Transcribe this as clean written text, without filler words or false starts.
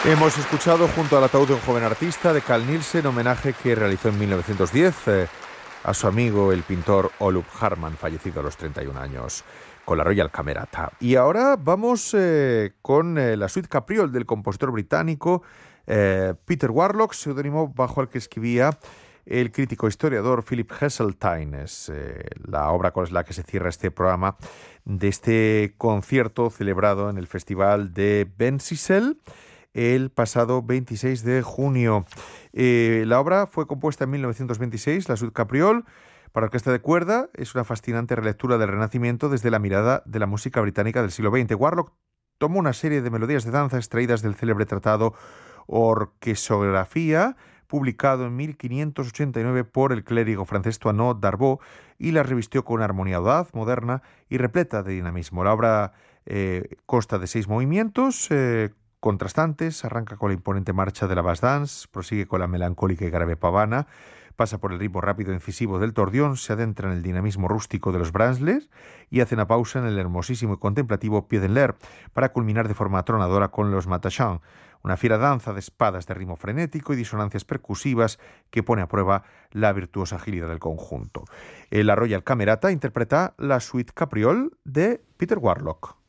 Hemos escuchado junto al ataúd de un joven artista de Carl Nielsen, homenaje que realizó en 1910 a su amigo el pintor Olof Hartmann, fallecido a los 31 años, con la Royal Camerata. Y ahora vamos con la suite Capriol del compositor británico Peter Warlock, seudónimo bajo el que escribía el crítico historiador Philip Heseltine. Es la obra con la que se cierra este programa de este concierto celebrado en el Festival de Bencisel el pasado 26 de junio. La obra fue compuesta en 1926, la suite Capriol, para orquesta de cuerda. Es una fascinante relectura del Renacimiento desde la mirada de la música británica del siglo XX. Warlock tomó una serie de melodías de danza extraídas del célebre tratado Orquesografía, publicado en 1589 por el clérigo francés Toinot d'Arbaud, y las revistió con una armonía audaz, moderna y repleta de dinamismo. La obra consta de 6 movimientos contrastantes. Arranca con la imponente marcha de la bass dance, prosigue con la melancólica y grave pavana, pasa por el ritmo rápido e incisivo del tordión, se adentra en el dinamismo rústico de los Bransles y hace una pausa en el hermosísimo y contemplativo Pied en l'air, para culminar de forma atronadora con los Matachans, una fiera danza de espadas de ritmo frenético y disonancias percusivas que pone a prueba la virtuosa agilidad del conjunto. La Royal Camerata interpreta la suite Capriol de Peter Warlock.